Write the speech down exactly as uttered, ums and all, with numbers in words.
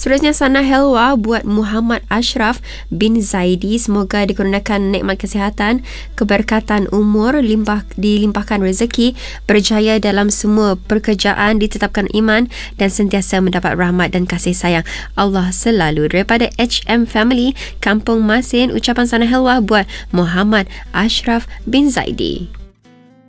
Seterusnya sana helwa buat Muhammad Ashraf bin Zaidi. Semoga dikurniakan nikmat kesihatan, keberkatan umur, limpah dilimpahkan rezeki, berjaya dalam semua pekerjaan, ditetapkan iman dan sentiasa mendapat rahmat dan kasih sayang Allah selalu. Daripada H M Family, Kampung Masin, ucapan sana helwa buat Muhammad Ashraf bin Zaidi.